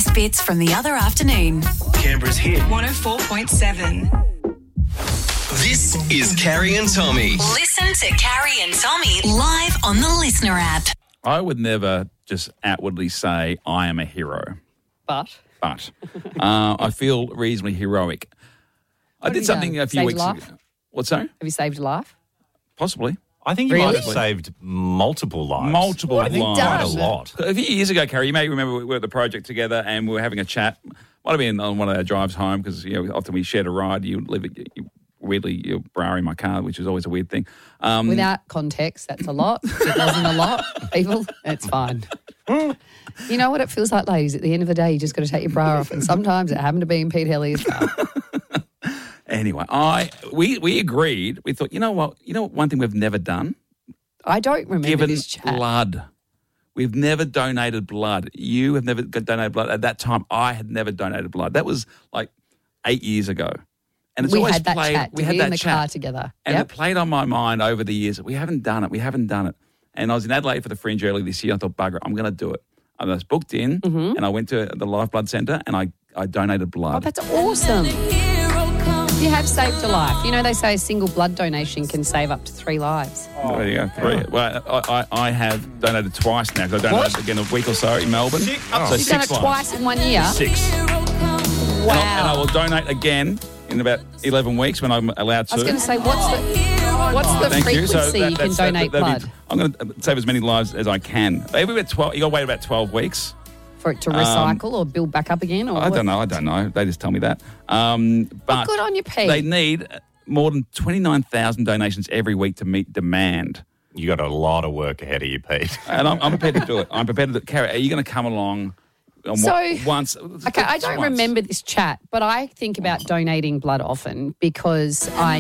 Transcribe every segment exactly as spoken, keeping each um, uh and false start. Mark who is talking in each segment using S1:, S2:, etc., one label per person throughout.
S1: best bits from the other afternoon.
S2: Canberra's hit.
S3: one oh four point seven.
S2: This is Carrie and Tommy.
S1: Listen to Carrie and Tommy live on the Listener app.
S4: I would never just outwardly say I am a hero,
S5: But
S4: but uh, I feel reasonably heroic. I
S5: What have
S4: did
S5: you
S4: something
S5: done?
S4: a few
S5: Saved
S4: weeks
S5: a
S4: ago.
S5: life?
S4: What's that?
S5: have you saved a life?
S4: Possibly.
S6: I think you
S5: Really?
S6: might have saved multiple lives.
S4: Multiple
S5: What have you
S4: lives.
S5: done?
S6: Quite a lot.
S4: A few years ago, Carrie, you may remember we were at the project together and we were having a chat. Might have been on one of our drives home because you know often we shared a ride. You live you, weirdly you're borrowing my car, which is always a weird thing. Um,
S5: Without context, that's a lot. It wasn't a lot, people. It's fine. You know what it feels like, ladies? At the end of the day, you just got to take your bra off, and sometimes it happened to be in Pete Helly's car.
S4: Anyway, I we we agreed. We thought, you know what? You know what? One thing we've never done.
S5: I don't remember
S4: Given
S5: this chat.
S4: blood. We've never donated blood. You have never donated blood. At that time, I had never donated blood. That was like eight years ago. And it's
S5: we
S4: always
S5: had that
S4: played,
S5: chat.
S4: We
S5: Did
S4: had
S5: we
S4: that
S5: in the
S4: chat.
S5: car together.
S4: And
S5: Yep.
S4: it played on my mind over the years. We haven't done it. We haven't done it. And I was in Adelaide for the Fringe earlier this year. I thought, bugger, I'm going to do it. I was booked in
S5: Mm-hmm.
S4: and I went to the Life Blood Centre and I, I donated
S5: Oh,
S4: blood.
S5: that's awesome. You have saved a life. You know, they say a single blood donation can save up to three lives.
S4: Oh, there you go. Three. Well, I, I, I have donated twice now because I donated
S5: What?
S4: again a week or so in Melbourne.
S6: Six?
S4: So
S6: Oh.
S5: You've
S4: six
S5: done it
S4: lives.
S5: twice in one year.
S4: Six.
S5: Wow.
S4: And, I, and I will donate again in about eleven weeks when I'm allowed to.
S5: I was going to say, what's the what's the
S4: Thank you.
S5: frequency
S4: So that-
S5: you can
S4: that's- that-
S5: donate
S4: that'd be-
S5: blood
S4: I'm going to save as many lives as I can. Every about twelve, you got to wait about twelve weeks.
S5: for it to recycle or build back up again? Or
S4: I
S5: what?
S4: don't know. I don't know. They just tell me that. Um, but
S5: good on you, Pete.
S4: They need more than twenty-nine thousand donations every week to meet demand.
S6: You got a lot of work ahead of you, Pete.
S4: And I'm, I'm prepared to do it. I'm prepared to do it. Carrie, are you going to come along on
S5: So-
S4: one- once?
S5: Okay, I don't
S4: once?
S5: remember this chat, but I think about donating blood often because I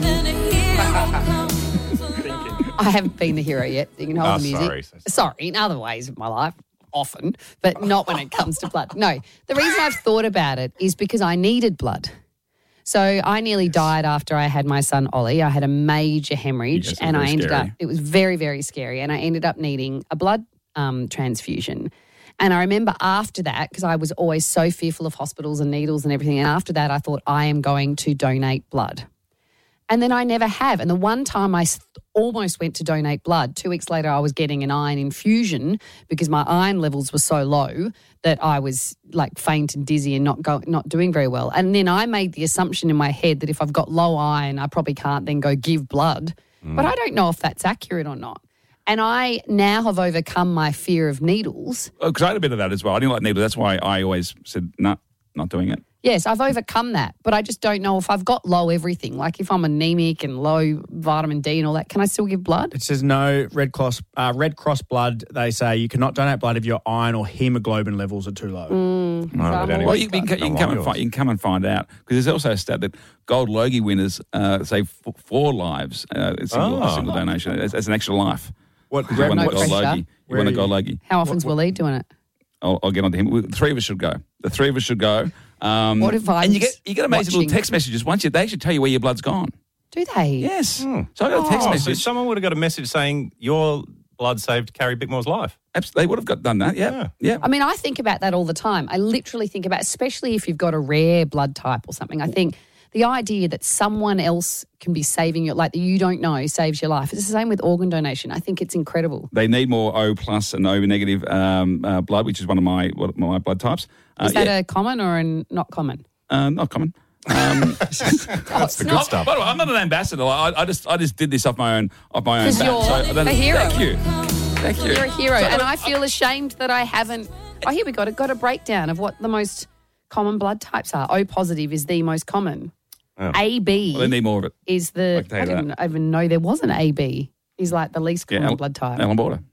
S5: I haven't been the hero yet. You can hold
S6: Oh,
S5: the music.
S6: sorry.
S5: Sorry, in other ways of my life, often, but not when it comes to blood. No, the reason I've thought about it is because I needed blood. So I nearly died after I had my son Ollie. I had a major hemorrhage,
S4: Yes, it was
S5: and I
S4: very
S5: ended
S4: scary.
S5: up. It was very, very scary, and I ended up needing a blood um, transfusion. And I remember after that, because I was always so fearful of hospitals and needles and everything, and after that I thought, I am going to donate blood. And then I never have. And the one time I s- almost went to donate blood, two weeks later I was getting an iron infusion because my iron levels were so low that I was like faint and dizzy and not go, not doing very well. And then I made the assumption in my head that if I've got low iron, I probably can't then go give blood. But I don't know if that's accurate or not. And I now have overcome my fear of needles.
S4: Because I had a bit of that as well. I didn't like needles. That's why I always said, no, not doing it.
S5: Yes, I've overcome that, but I just don't know if I've got low everything. Like if I'm anemic and low vitamin D and all that, can I still give blood?
S7: It says no, Red Cross uh, Red Cross blood, they say you cannot donate blood if your iron or hemoglobin levels are too low.
S6: No, they don't even-
S4: Well, you, you, can, you, can come and find, you can come and find out because there's also a stat that Gold Logie winners uh, save f- four lives, uh, a single, a
S6: Oh.
S4: single donation. It's, it's an extra life.
S7: What,
S4: You won
S5: no
S4: the Gold
S5: pressure.
S4: Logie. You
S7: Where
S4: won
S7: are
S4: the Gold
S7: you?
S4: Logie.
S5: How often's Willie doing it?
S4: I'll, I'll get on to him. We- The three of us should go. The three of us should go. Um,
S5: What if I'm
S4: and you get you get amazing
S5: watching?
S4: little text messages. Once you, they actually tell you where your blood's gone.
S5: Do they?
S4: Yes. So I got a text
S6: Oh, so
S4: message.
S6: someone would have got a message saying your blood saved Carrie Bickmore's life.
S4: Abs- They would have got done that. Yeah.
S6: Yeah.
S4: Yeah.
S5: I mean, I think about that all the time. I literally think about, especially if you've got a rare blood type or something. I think the idea that someone else can be saving your, like that you don't know, saves your life. It's the same with organ donation. I think it's incredible.
S4: They need more O plus and O negative um, uh, blood, which is one of my one of my blood types. Uh,
S5: Is that
S4: yeah.
S5: a common or a not common?
S4: uh, not common? Um,
S6: That's the good
S4: Oh,
S6: stuff.
S4: by the way, I'm not an ambassador. I, I just I just did this off my own off my own
S5: 'Cause
S4: bat.
S5: you're
S4: I don't-
S5: a hero.
S4: Thank you. Thank you.
S5: You're a hero,
S4: So-
S5: and I feel ashamed that I haven't. Oh, here we got it. Got a breakdown of what the most common blood types are. O positive is the most common.
S6: Oh.
S5: A B
S4: Well, they need more of it.
S5: is the.
S4: I can tell
S5: I
S4: you
S5: didn't even know there was an A B. Is like the least common
S4: Al-
S5: blood type.
S4: Alan Border.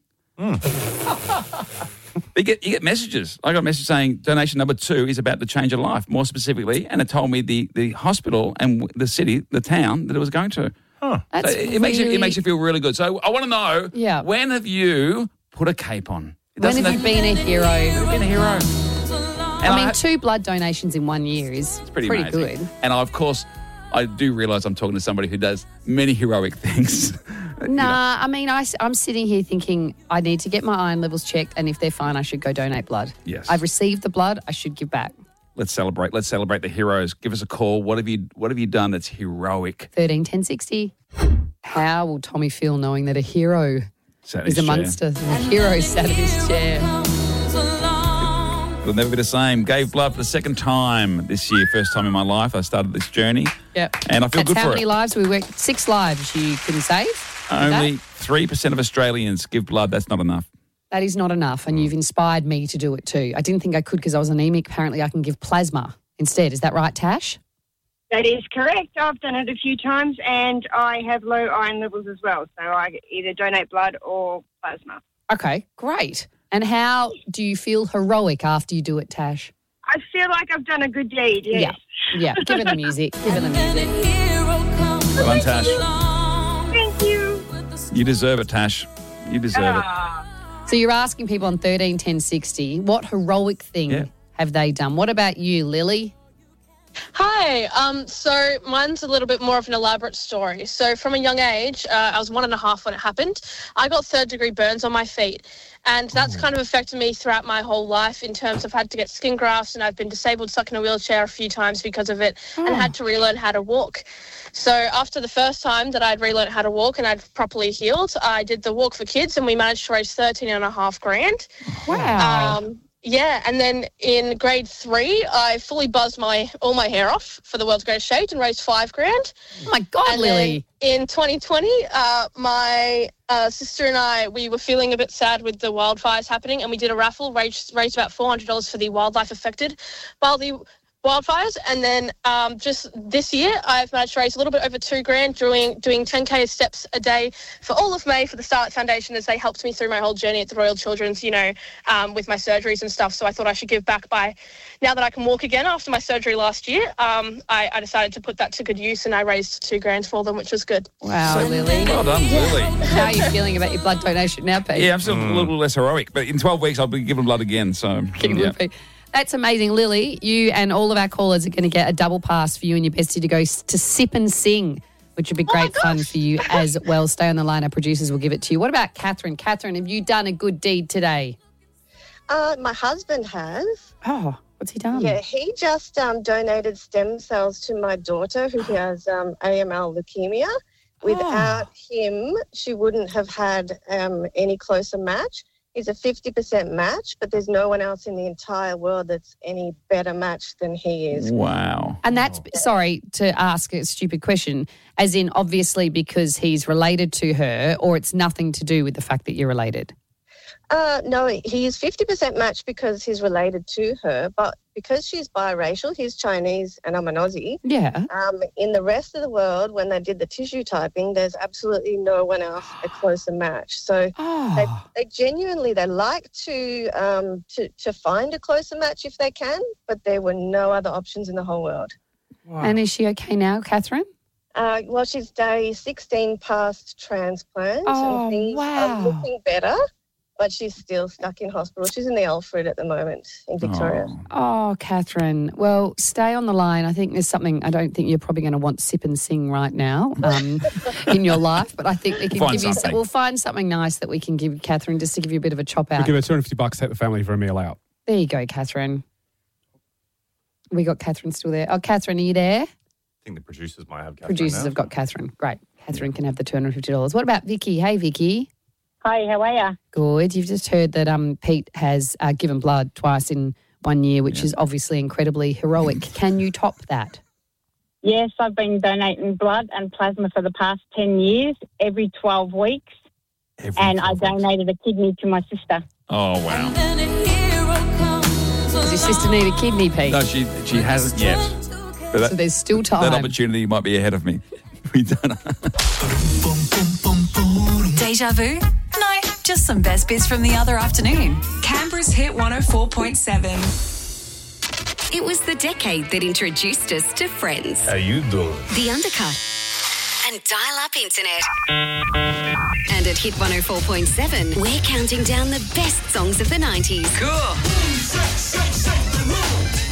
S4: You get you get messages. I got a message saying donation number two is about to change a life. More specifically, and it told me the, the hospital and w- the city, the town that it was going to.
S5: That's
S4: So it, it makes you
S5: really-
S4: it makes you feel really good. So I want to know,
S5: Yeah.
S4: when have you put a cape on? It
S5: When
S4: doesn't
S5: have you been a hero?
S4: been a hero? And
S5: I mean,
S4: ha-
S5: two blood donations in one year is
S4: pretty,
S5: pretty,
S4: amazing.
S5: good.
S4: And I, of course, I do realise I'm talking to somebody who does many heroic things.
S5: Nah, I mean, I, am sitting here thinking I need to get my iron levels checked, and if they're fine, I should go donate blood.
S4: Yes.
S5: I've received the blood. I should give back.
S4: Let's celebrate. Let's celebrate the heroes. Give us a call. What have you What have you done that's heroic?
S5: thirteen ten sixty. How will Tommy feel knowing that a hero
S4: Sat in
S5: is
S4: his
S5: amongst
S4: chair.
S5: us? A hero sat in his chair.
S4: It'll never be the same. Gave blood for the second time this year. First time in my life I started this journey.
S5: Yep.
S4: And I feel
S5: That's
S4: good
S5: how
S4: for
S5: many
S4: it.
S5: lives we worked. Six lives you can save. with
S4: Only
S5: that.
S4: three percent of Australians give blood. That's not enough.
S5: That is not enough, and you've inspired me to do it too. I didn't think I could because I was anemic. Apparently, I can give plasma instead. Is that right, Tash?
S8: That is correct. I've done it a few times and I have low iron levels as well. So I either donate blood or plasma.
S5: Okay, great. And how do you feel heroic after you do it, Tash?
S8: I feel like I've done a good deed, yes.
S5: Yeah, yeah. Give her the music. Give her the music.
S4: Well done, Tash.
S8: Thank you.
S4: You deserve it, Tash. You deserve it.
S8: Ah.
S5: So you're asking people on thirteen ten sixty, what heroic thing
S4: Yeah.
S5: have they done? What about you, Lily?
S9: Hi. Um, so mine's a little bit more of an elaborate story. So from a young age, uh, I was one and a half when it happened. I got third degree burns on my feet. And that's kind of affected me throughout my whole life in terms of had to get skin grafts, and I've been disabled, stuck in a wheelchair a few times because of it, and had to relearn how to walk. So after the first time that I'd relearned how to walk and I'd properly healed, I did the Walk for Kids, and we managed to raise thirteen and a half grand.
S5: Wow.
S9: Um, yeah, and then in grade three, I fully buzzed my all my hair off for the world's greatest shade and raised five grand.
S5: Oh, my God,
S9: And
S5: Lily.
S9: then in twenty twenty, uh, my uh, sister and I, we were feeling a bit sad with the wildfires happening, and we did a raffle, raised, raised about four hundred dollars for the wildlife affected by the wildfires. And then um, just this year, I've managed to raise a little bit over two grand doing doing ten K steps a day for all of May for the Starlight Foundation, as they helped me through my whole journey at the Royal Children's, you know, um, with my surgeries and stuff. So I thought I should give back by, now that I can walk again after my surgery last year, um, I, I decided to put that to good use, and I raised two grand for them, which was good.
S5: Wow, Lily.
S4: Well done, Lily.
S5: How are you feeling about your blood donation now, Pete?
S4: Yeah, I'm still a little less heroic, but in twelve weeks I'll be giving blood again. So
S5: King
S4: yeah.
S5: Woodpeak. That's amazing. Lily, you and all of our callers are going to get a double pass for you and your bestie to go s- to Sip and Sing, which would be great fun for you as well. Stay on the line. Our producers will give it to you. What about Catherine? Catherine, have you done a good deed today?
S10: Uh, my husband has.
S5: Oh, what's he done?
S10: Yeah, he just um, donated stem cells to my daughter who has um, A M L leukemia. Without him, she wouldn't have had um, any closer match. He's a fifty percent match, but there's no one else in the entire world that's any better match than he is.
S4: Wow.
S5: And that's, sorry to ask a stupid question, as in obviously because he's related to her, or it's nothing to do with the fact that you're related?
S10: Uh, no, he is fifty percent match because he's related to her, but because she's biracial, he's Chinese and I'm an Aussie.
S5: Yeah.
S10: Um, in the rest of the world, when they did the tissue typing, there's absolutely no one else a closer match. So
S5: Oh.
S10: they, they genuinely, they like to, um, to to find a closer match if they can, but there were no other options in the whole world.
S5: And is she okay now, Catherine?
S10: Uh, well, she's day sixteen past transplant,
S5: Oh,
S10: and things
S5: wow.
S10: are looking better, but she's still stuck in hospital. She's in the Alfred at the moment in Victoria.
S5: Oh, Catherine. Well, stay on the line. I think there's something, I don't think you're probably going to want Sip and Sing right now um, in your life, but I think we can
S11: Find
S5: give you,
S11: something.
S5: we'll find something nice that we can give Catherine just to give you a bit of a chop
S11: We'll
S5: out.
S11: give her two hundred fifty bucks, take the family for a meal out.
S5: There you go, Catherine. We got Catherine still there. Oh, Catherine, are you there?
S6: I think the producers might have Catherine
S5: Producers
S6: now.
S5: have got Catherine. Great. Catherine can have the two hundred fifty dollars. What about Vicky? Hey, Vicky.
S8: Hi, how are you?
S5: Good. You've just heard that um, Pete has uh, given blood twice in one year, which is obviously incredibly heroic. Can you top that?
S8: Yes, I've been donating blood and plasma for the past ten years, every twelve weeks. and I donated a kidney to my sister.
S4: Oh, wow.
S5: Does your sister need a kidney, Pete?
S4: No, she she hasn't yet. But that,
S5: So there's still time.
S4: That opportunity might be ahead of me. We don't know.
S1: Deja vu? No, just some best bits from the other afternoon.
S3: Canberra's Hit one oh four point seven.
S12: It was the decade that introduced us to Friends,
S6: How you doing?
S12: The Undercut, and dial-up internet. And at Hit one oh four point seven, we're counting down the best songs of the nineties.
S1: Cool.
S12: As folk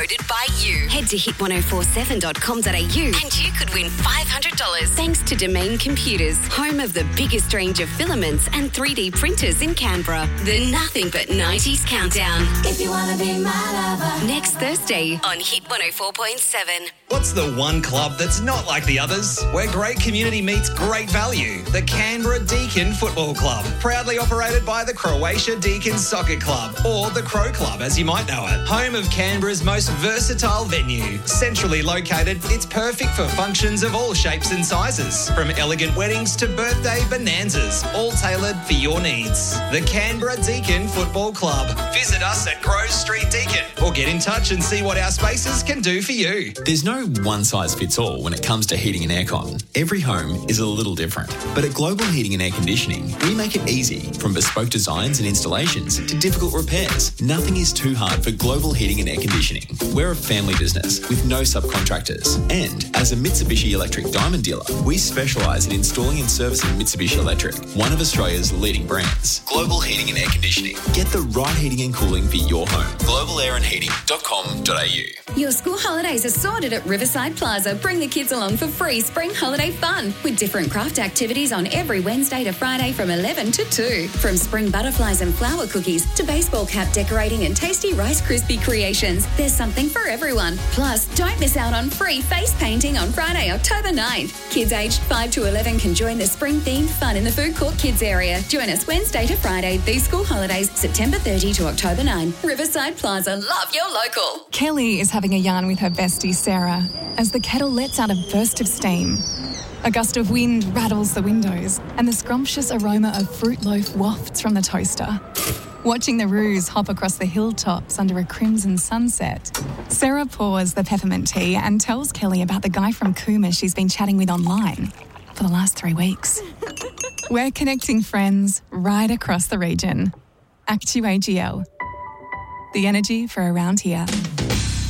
S12: voted by you. Head to hit ten forty-seven dot com dot a u and you could win five hundred dollars thanks to Domain Computers, home of the biggest range of filaments and three D printers in Canberra. The Nothing But nineties Countdown. If you want to be my lover. Next Thursday on Hit one oh four point seven.
S2: What's the one club that's not like the others? Where great community meets great value. The Canberra Deakin Football Club. Proudly operated by the Croatia Deakin Soccer Club, or the Crow Club as you might know it. Home of Canberra's most versatile venue. Centrally located, it's perfect for functions of all shapes and sizes. From elegant weddings to birthday bonanzas, all tailored for your needs. The Canberra Deakin Football Club. Visit us at Grove Street Deakin or get in touch and see what our spaces can do for you.
S13: There's no one size fits all when it comes to heating and aircon. Every home is a little different. But at Global Heating and Air Conditioning, we make it easy. From bespoke designs and installations to difficult repairs, nothing is too hard for Global Heating and Air Conditioning. We're a family business with no subcontractors. And as a Mitsubishi Electric Diamond dealer, we specialise in installing and servicing Mitsubishi Electric, one of Australia's leading brands. Global Heating and Air Conditioning. Get the right heating and cooling for your home. global air and heating dot com dot a u.
S14: Your school holidays are sorted at Riverside Plaza. Bring the kids along for free spring holiday fun with different craft activities on every Wednesday to Friday from eleven to two. From spring butterflies and flower cookies to baseball cap decorating and tasty Rice Krispie creations, there's something for everyone. Plus, don't miss out on free face painting on Friday, October ninth. Kids aged five to eleven can join the spring-themed fun in the food court kids area. Join us Wednesday to Friday, these school holidays, September thirtieth to October ninth. Riverside Plaza, love your local.
S3: Kelly is having a yarn with her bestie Sarah as the kettle lets out a burst of steam. A gust of wind rattles the windows and the scrumptious aroma of fruit loaf wafts from the toaster. Watching the roos hop across the hilltops under a crimson sunset, Sarah pours the peppermint tea and tells Kelly about the guy from Cooma she's been chatting with online for the last three weeks. We're connecting friends right across the region. Actu A G L. The energy for around here.